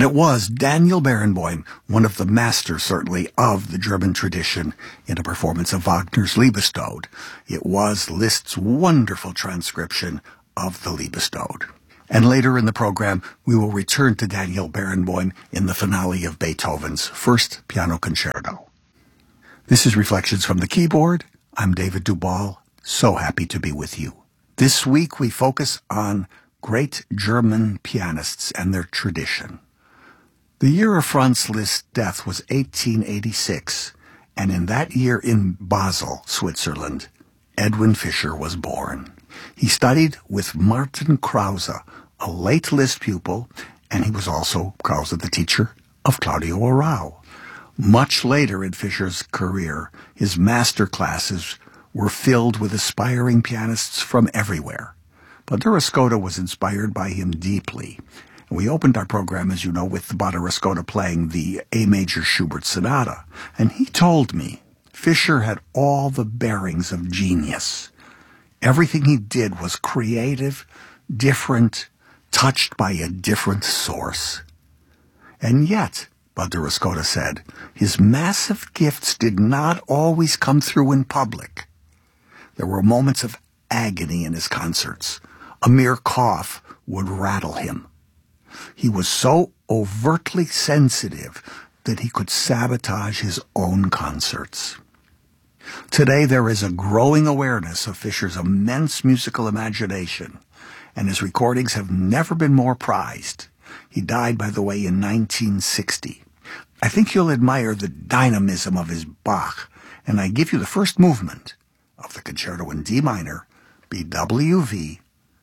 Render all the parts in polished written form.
it was Daniel Barenboim, one of the masters, certainly, of the German tradition, in a performance of Wagner's Liebestod. It was Liszt's wonderful transcription of the Liebestod. And later in the program, we will return to Daniel Barenboim in the finale of Beethoven's First Piano Concerto. This is Reflections from the Keyboard. I'm David Dubal. So happy to be with you. This week, we focus on great German pianists and their tradition. The year of Franz Liszt's death was 1886, and in that year in Basel, Switzerland, Edwin Fischer was born. He studied with Martin Krause, a late Liszt pupil, and he was also, Krause, the teacher of Claudio Arrau. Much later in Fischer's career, his master classes were filled with aspiring pianists from everywhere. Badura Skota was inspired by him deeply. We opened our program, as you know, with Badura Skota playing the A major Schubert Sonata. And he told me Fischer had all the bearings of genius. Everything he did was creative, different, touched by a different source. And yet, Badura Skota said, his massive gifts did not always come through in public. There were moments of agony in his concerts. A mere cough would rattle him. He was so overtly sensitive that he could sabotage his own concerts. Today, there is a growing awareness of Fischer's immense musical imagination, and his recordings have never been more prized. He died, by the way, in 1960. I think you'll admire the dynamism of his Bach, and I give you the first movement of the Concerto in D minor, BWV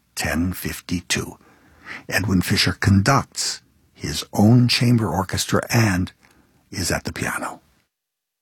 1052. Edwin Fischer conducts his own chamber orchestra and is at the piano.